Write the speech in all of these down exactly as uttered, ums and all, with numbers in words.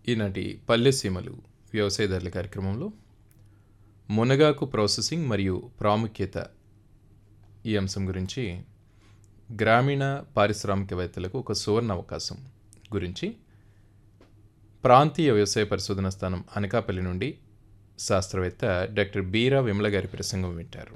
ఈనాటి పల్లె సీమలు వ్యవసాయదారుల కార్యక్రమంలో మునగాకు ప్రాసెసింగ్ మరియు ప్రాముఖ్యత ఈ అంశం గురించి గ్రామీణ పారిశ్రామికవేత్తలకు ఒక సువర్ణ అవకాశం గురించి ప్రాంతీయ వ్యవసాయ పరిశోధన స్థానం అనకాపల్లి నుండి శాస్త్రవేత్త డాక్టర్ బీరా విమల గారి ప్రసంగం వింటారు.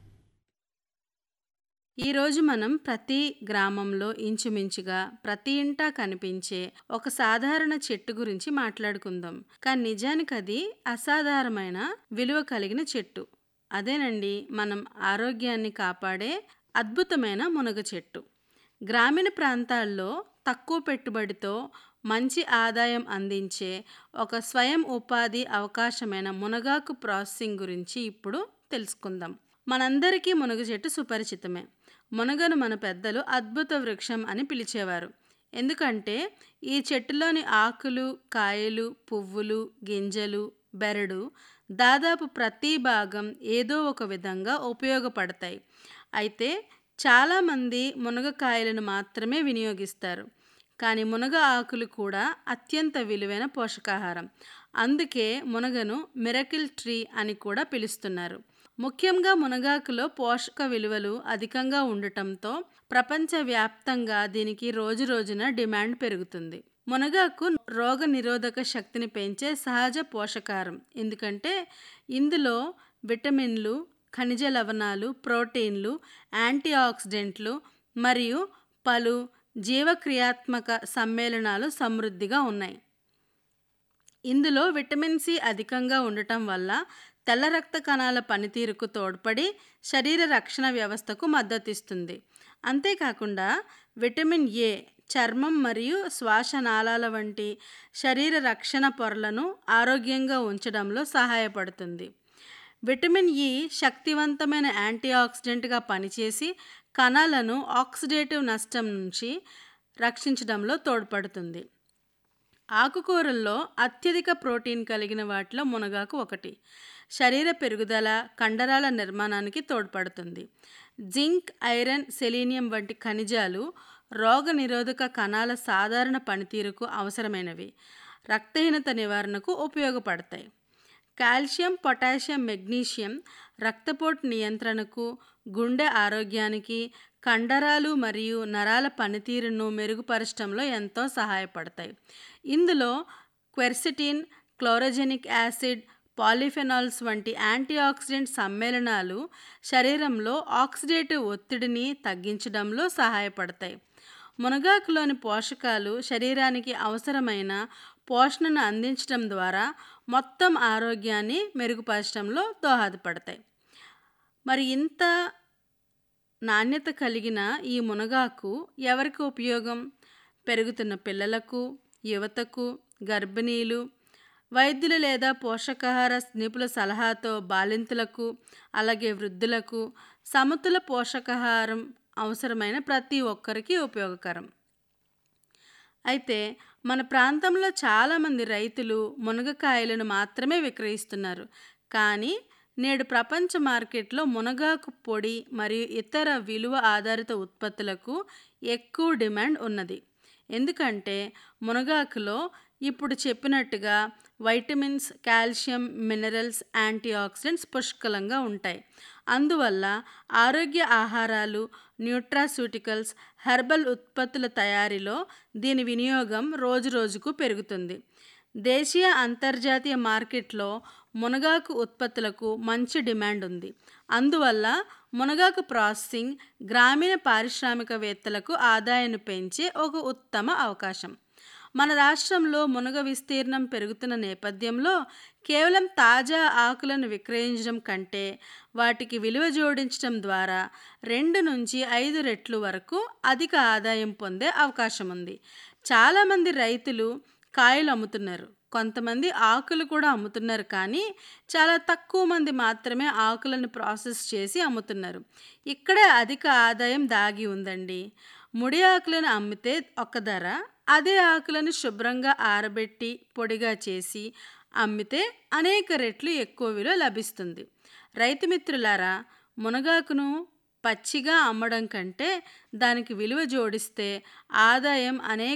ఈరోజు మనం ప్రతి గ్రామంలో ఇంచుమించుగా ప్రతి ఇంటా కనిపించే ఒక సాధారణ చెట్టు గురించి మాట్లాడుకుందాం. కానీ నిజానికి అది అసాధారణమైన విలువ కలిగిన చెట్టు. అదేనండి మనం ఆరోగ్యాన్ని కాపాడే అద్భుతమైన మునగ చెట్టు. గ్రామీణ ప్రాంతాల్లో తక్కువ పెట్టుబడితో మంచి ఆదాయం అందించే ఒక స్వయం ఉపాధి అవకాశమైన మునగాకు ప్రాసెసింగ్ గురించి ఇప్పుడు తెలుసుకుందాం. మనందరికీ మునగ చెట్టు సుపరిచితమే. మునగను మన పెద్దలు అద్భుత వృక్షం అని పిలిచేవారు. ఎందుకంటే ఈ చెట్టులోని ఆకులు, కాయలు, పువ్వులు, గింజలు, బెరడు దాదాపు ప్రతి భాగం ఏదో ఒక విధంగా ఉపయోగపడతాయి. అయితే చాలామంది మునగకాయలను మాత్రమే వినియోగిస్తారు. కానీ మునగ ఆకులు కూడా అత్యంత విలువైన పోషకాహారం. అందుకే మునగను మిరకిల్ ట్రీ అని కూడా పిలుస్తున్నారు. ముఖ్యంగా మునగాకులో పోషక విలువలు అధికంగా ఉండటంతో ప్రపంచవ్యాప్తంగా దీనికి రోజు రోజున డిమాండ్ పెరుగుతుంది. మునగాకు రోగ నిరోధక శక్తిని పెంచే సహజ పోషకాహారం. ఎందుకంటే ఇందులో విటమిన్లు, ఖనిజ లవణాలు, ప్రోటీన్లు, యాంటీ ఆక్సిడెంట్లు మరియు పలు జీవక్రియాత్మక సమ్మేళనాలు సమృద్ధిగా ఉన్నాయి. ఇందులో విటమిన్ సి అధికంగా ఉండటం వల్ల తెల్ల రక్త కణాల పనితీరుకు తోడ్పడి శరీర రక్షణ వ్యవస్థకు మద్దతిస్తుంది. అంతేకాకుండా విటమిన్ ఏ చర్మం మరియు శ్వాసనాళాల వంటి శరీర రక్షణ పొరలను ఆరోగ్యంగా ఉంచడంలో సహాయపడుతుంది. విటమిన్ ఈ శక్తివంతమైన యాంటీ ఆక్సిడెంట్గా పనిచేసి కణాలను ఆక్సిడేటివ్ నష్టం నుంచి రక్షించడంలో తోడ్పడుతుంది. ఆకుకూరల్లో అత్యధిక ప్రోటీన్ కలిగిన వాటిలో మునగాకు ఒకటి. శరీర పెరుగుదల, కండరాల నిర్మాణానికి తోడ్పడుతుంది. జింక్, ఐరన్, సెలీనియం వంటి ఖనిజాలు రోగ నిరోధక కణాల సాధారణ పనితీరుకు అవసరమైనవి. రక్తహీనత నివారణకు ఉపయోగపడతాయి. కాల్షియం, పొటాషియం, మెగ్నీషియం రక్తపోటు నియంత్రణకు, గుండె ఆరోగ్యానికి, కండరాలు మరియు నరాల పనితీరును మెరుగుపరచడంలో ఎంతో సహాయపడతాయి. ఇందులో క్వెర్సిటిన్, క్లోరోజెనిక్ యాసిడ్, పాలిఫెనాల్స్ వంటి యాంటీ ఆక్సిడెంట్ సమ్మేళనాలు శరీరంలో ఆక్సిడేటివ్ ఒత్తిడిని తగ్గించడంలో సహాయపడతాయి. మునగాకులోని పోషకాలు శరీరానికి అవసరమైన పోషణను అందించడం ద్వారా మొత్తం ఆరోగ్యాన్ని మెరుగుపరచడంలో దోహదపడతాయి. మరి ఇంత నాణ్యత కలిగిన ఈ మునగాకు ఎవరికి ఉపయోగం? పెరుగుతున్న పిల్లలకు, యువతకు, గర్భిణీలు, వైద్యులు లేదా పోషకాహార నిపుణుల సలహాతో బాలింతలకు, అలాగే వృద్ధులకు సమతుల పోషకాహారం అవసరమైన ప్రతి ఒక్కరికి ఉపయోగకరం. అయితే మన ప్రాంతంలో చాలామంది రైతులు మునగకాయలను మాత్రమే విక్రయిస్తున్నారు. కానీ నేడు ప్రపంచ మార్కెట్లో మునగాకు పొడి మరియు ఇతర విలువ ఆధారిత ఉత్పత్తులకు ఎక్కువ డిమాండ్ ఉన్నది. ఎందుకంటే మునగాకులో ఇప్పుడు చెప్పినట్టుగా vitamins, calcium, minerals, anti oxidants పుష్కలంగా ఉంటాయి. అందువల్ల ఆరోగ్య ఆహారాలు, న్యూట్రాస్యూటికల్స్, హెర్బల్ ఉత్పత్తుల తయారీలో దీని వినియోగం రోజు రోజుకు పెరుగుతుంది. దేశీయ, అంతర్జాతీయ మార్కెట్లో మునగాకు ఉత్పత్తులకు మంచి డిమాండ్ ఉంది. అందువల్ల మునగాకు ప్రాసెసింగ్ గ్రామీణ పారిశ్రామికవేత్తలకు ఆదాయాన్ని పెంచే ఒక ఉత్తమ అవకాశం. మన రాష్ట్రంలో మునగ విస్తీర్ణం పెరుగుతున్న నేపథ్యంలో కేవలం తాజా ఆకులను విక్రయించడం కంటే వాటికి విలువ జోడించడం ద్వారా రెండు నుంచి ఐదు రెట్లు వరకు అధిక ఆదాయం పొందే అవకాశం ఉంది. చాలామంది రైతులు కాయలు అమ్ముతున్నారు, కొంతమంది ఆకులు కూడా అమ్ముతున్నారు. కానీ చాలా తక్కువ మంది మాత్రమే ఆకులను ప్రాసెస్ చేసి అమ్ముతున్నారు. ఇక్కడే అధిక ఆదాయం దాగి ఉందండి. ముడి ఆకులను అమ్మితే ఒక ధర, అదే ఆకులను శుభ్రంగా ఆరబెట్టి పొడిగా చేసి అమ్మితే అనేక రెట్లు ఎక్కువ విలువ లభిస్తుంది. రైతు మిత్రులారా, మునగాకును పచ్చిగా అమ్మడం కంటే దానికి విలువ జోడిస్తే ఆదాయం అనేక